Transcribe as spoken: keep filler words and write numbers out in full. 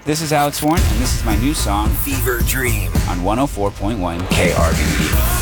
This is Alex Warren, and this is my new song, Fever Dream, on one oh four point one K R B E.